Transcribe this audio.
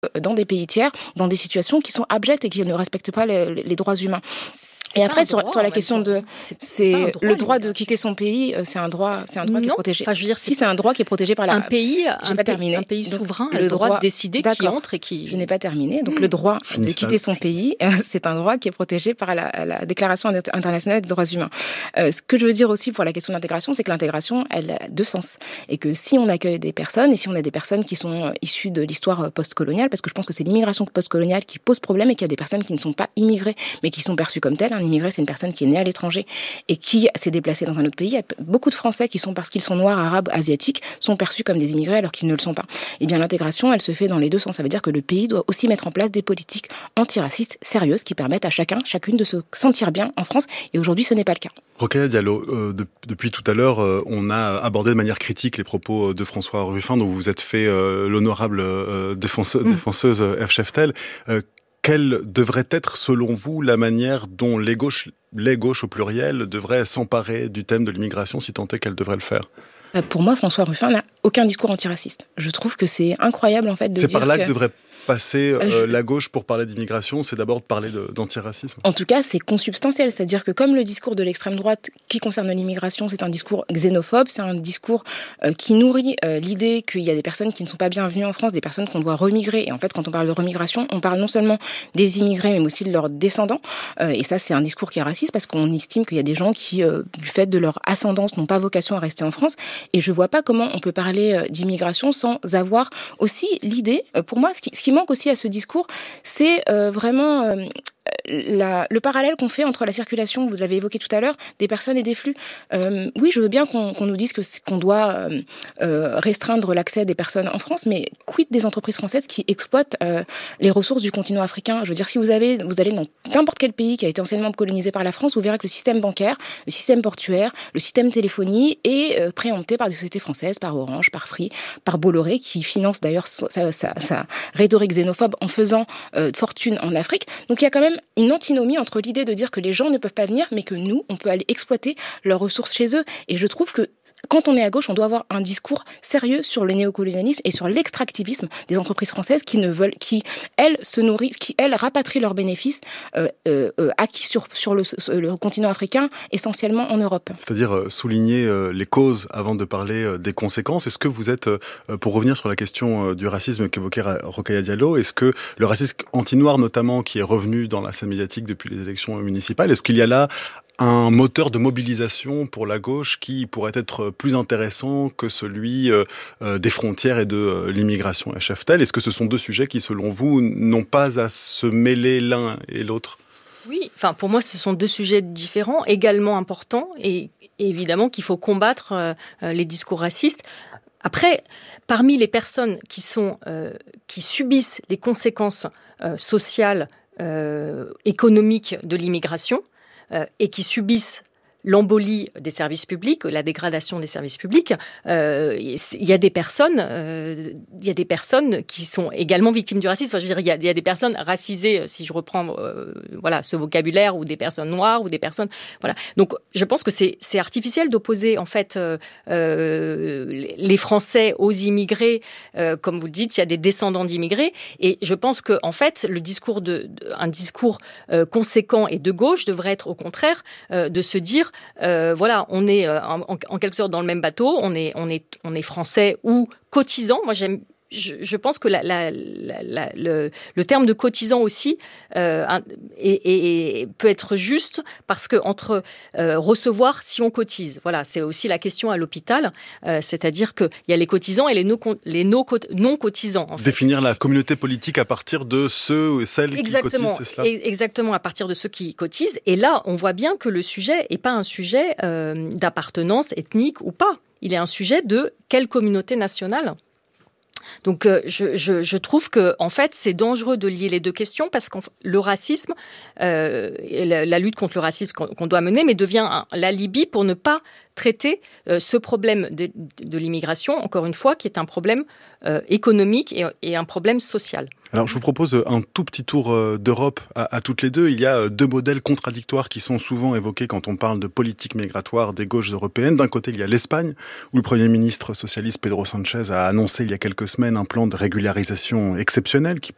dans des pays tiers, dans des situations qui sont abjectes et qui ne respectent pas les droits humains. Et après, sur la question de, c'est le droit de quitter son pays, c'est un droit qui est protégé. Enfin, je veux dire, si c'est un droit qui est protégé par un pays souverain a le droit de décider qui entre et qui. Je n'ai pas terminé. Donc le droit de quitter son pays, c'est un droit qui est protégé par la Déclaration internationale des droits humains. Ce que je veux dire aussi pour la question de l'intégration, c'est que l'intégration, elle a deux sens, et que si on accueille des personnes et si on a des personnes qui sont issues de l'histoire postcoloniale, parce que je pense que c'est l'immigration postcoloniale qui pose problème et qu'il y a des personnes qui ne sont pas immigrées mais qui sont perçues comme telles. Un immigré, c'est une personne qui est née à l'étranger et qui s'est déplacée dans un autre pays. Il y a beaucoup de Français qui sont, parce qu'ils sont noirs, arabes, asiatiques, sont perçus comme des immigrés alors qu'ils ne le sont pas. Eh bien, l'intégration, elle se fait dans les deux sens. Ça veut dire que le pays doit aussi mettre en place des politiques antiracistes sérieuses qui permettent à chacune de se sentir bien en France. Et aujourd'hui, ce n'est pas le cas. Rokhaya Diallo, depuis tout à l'heure, on a abordé de manière critique les propos de François Ruffin, dont vous vous êtes fait l'honorable défenseuse F. Cheftel. Quelle devrait être, selon vous, la manière dont les gauches au pluriel devraient s'emparer du thème de l'immigration, si tant est qu'elles devraient le faire? Pour moi, François Ruffin n'a aucun discours antiraciste. Je trouve que c'est incroyable, en fait, de dire que... C'est par là que devrait passer la gauche pour parler d'immigration, c'est d'abord de parler d'antiracisme. En tout cas, c'est consubstantiel, c'est-à-dire que comme le discours de l'extrême droite qui concerne l'immigration, c'est un discours xénophobe, c'est un discours qui nourrit l'idée qu'il y a des personnes qui ne sont pas bienvenues en France, des personnes qu'on doit remigrer. Et en fait, quand on parle de remigration, on parle non seulement des immigrés, mais aussi de leurs descendants. Et ça, c'est un discours qui est raciste parce qu'on estime qu'il y a des gens qui, du fait de leur ascendance, n'ont pas vocation à rester en France. Et je vois pas comment on peut parler d'immigration sans avoir aussi l'idée, pour moi, ce qui manque aussi à ce discours, c'est vraiment le parallèle qu'on fait entre la circulation, vous l'avez évoqué tout à l'heure, des personnes et des flux. Oui, je veux bien qu'on nous dise qu'on doit restreindre l'accès des personnes en France, mais quid des entreprises françaises qui exploitent les ressources du continent africain? Je veux dire, si vous allez dans n'importe quel pays qui a été anciennement colonisé par la France, vous verrez que le système bancaire, le système portuaire, le système téléphonie est préempté par des sociétés françaises, par Orange, par Free, par Bolloré, qui finance d'ailleurs sa rhétorique xénophobe en faisant fortune en Afrique. Donc il y a quand même une antinomie entre l'idée de dire que les gens ne peuvent pas venir, mais que nous, on peut aller exploiter leurs ressources chez eux. Et je trouve que quand on est à gauche, on doit avoir un discours sérieux sur le néocolonialisme et sur l'extractivisme des entreprises françaises qui elles, se nourrissent, qui, elles, rapatrient leurs bénéfices acquis sur le continent africain, essentiellement en Europe. C'est-à-dire souligner les causes avant de parler des conséquences. Est-ce que vous êtes, pour revenir sur la question du racisme qu'évoquait Rokhaya Diallo, est-ce que le racisme anti-noir notamment, qui est revenu dans la scène médiatique depuis les élections municipales, est-ce qu'il y a là un moteur de mobilisation pour la gauche qui pourrait être plus intéressant que celui des frontières et de l'immigration à Cheftel? Est-ce que ce sont deux sujets qui, selon vous, n'ont pas à se mêler l'un et l'autre? Oui, enfin pour moi ce sont deux sujets différents, également importants, et évidemment qu'il faut combattre les discours racistes. Après, parmi les personnes qui subissent les conséquences sociales, économiques de l'immigration et qui subissent l'embolie des services publics, la dégradation des services publics, il y a des personnes qui sont également victimes du racisme. Enfin, je veux dire, il y a des personnes racisées, si je reprends ce vocabulaire, ou des personnes noires, ou des personnes voilà. Donc, je pense que c'est artificiel d'opposer en fait les Français aux immigrés, comme vous le dites, il y a des descendants d'immigrés, et je pense que en fait le discours un discours conséquent et de gauche devrait être au contraire de se dire on est en quelque sorte dans le même bateau, on est français ou cotisants. Moi, je pense que le terme de cotisant aussi peut être juste, parce que entre recevoir si on cotise, voilà, c'est aussi la question à l'hôpital, c'est-à-dire qu'il y a les cotisants et les non cotisants. En fait. Définir la communauté politique à partir de ceux et celles qui cotisent, c'est cela? Exactement, à partir de ceux qui cotisent. Et là, on voit bien que le sujet n'est pas un sujet d'appartenance ethnique ou pas. Il est un sujet de quelle communauté nationale. Donc je trouve que en fait c'est dangereux de lier les deux questions, parce que le racisme, la lutte contre le racisme qu'on doit mener, mais devient l'alibi pour ne pas traiter ce problème de l'immigration, encore une fois, qui est un problème économique et un problème social. Alors je vous propose un tout petit tour d'Europe à toutes les deux. Il y a deux modèles contradictoires qui sont souvent évoqués quand on parle de politique migratoire des gauches européennes. D'un côté, il y a l'Espagne, où le Premier ministre socialiste Pedro Sánchez a annoncé il y a quelques semaines un plan de régularisation exceptionnel qui